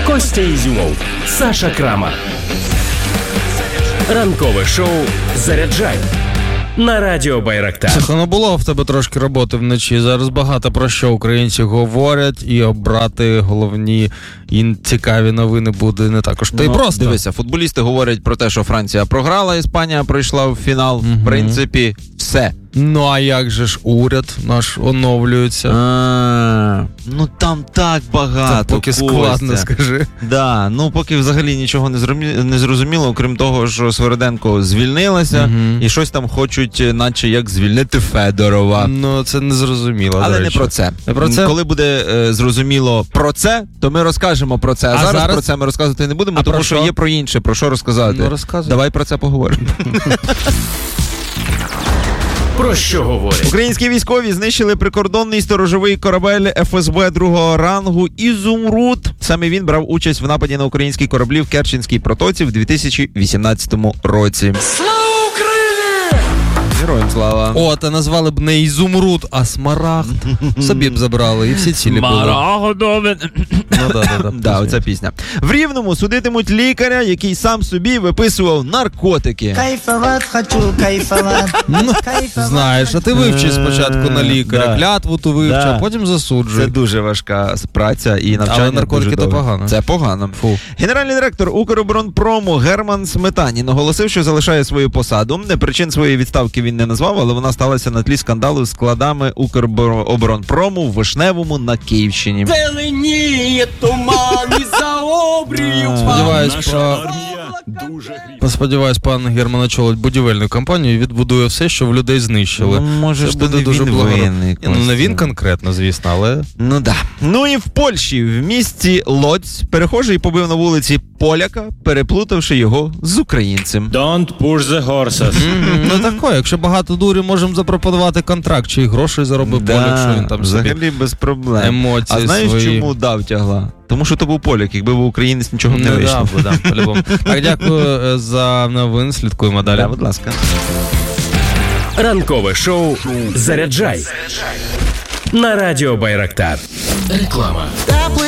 Костя Ізюмов, Саша Крамар. Ранкове шоу «Заряджай» на радіо Байрактар. Ну було в тебе трошки роботи вночі. Зараз багато про що українці говорять, і обрати головні і цікаві новини буде не також. Та й просто. Дивися, футболісти говорять про те, що Франція програла, Іспанія пройшла в фінал. В принципі, все. Ну, а як же ж уряд наш оновлюється? Ну, там так багато. Це поки складно, скажи. Да, ну, поки взагалі нічого не зрозуміло, окрім того, що Свериденко звільнилася, і щось там хочуть, наче як звільнити Федорова. Ну, це не зрозуміло. Але не про це. Коли буде зрозуміло про це, то ми розкажемо про це. А зараз про це ми розказувати не будемо, тому що є про інше, про що розказати. Ну, розказуй. Давай про це поговоримо. Про що говорять? Українські військові знищили прикордонний сторожовий корабель ФСБ другого рангу «Ізумруд». Саме він брав участь в нападі на українські кораблі в Керченській протоці в 2018 році. Слава Україні! Героям слава. О, та назвали б не Ізумруд, а Смарагд. Собі б забрали, і всі цілі були. Да, оця пісня. В Рівному судитимуть лікаря, який сам собі виписував наркотики. Кайфовать хочу, кайфовать. Ну, знаєш, а ти вивчи спочатку на лікаря, клятву ту вивчи, а потім засуджуй. Це дуже важка праця і навчання. Але наркотики дуже то погано. Це погано. Фу. Генеральний директор Укроборонпрому Герман Сметанін оголосив, що залишає свою посаду. Причин своєї відставки він не назвав, але вона сталася на тлі скандалу з складами Укроборонпрому в Вишневому на Київщині. Зеленіє туман із-за обрію. Сподіваюсь, пан Герман очолить будівельну компанію і відбудує все, що в людей знищили. Ну, може, це ж буде не дуже він винний. Ну, не він конкретно, звісно, але... Ну, да. Ну і в Польщі, в місті Лодзь, перехожий побив на вулиці поляка, переплутавши його з українцем. Don't push the horses. Ну, тако, якщо багато дурі, можемо запропонувати контракт, чи й грошей заробив поляк, що він там собі взагалі без проблем. емоції А знаєш, свої. чому дав тягла? Тому що то був поляк, якби був українець, нічого б не вийшло. Да, по-любому. Так, дякую за новини, слідкуємо далі. Да, будь ласка. Ранкове шоу «Заряджай» на радіо Байрактар. Реклама.